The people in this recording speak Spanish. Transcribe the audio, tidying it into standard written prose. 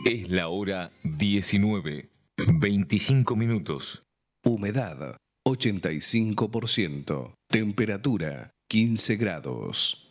Es la hora 19, 25 minutos. Humedad 85%. Temperatura 15 grados.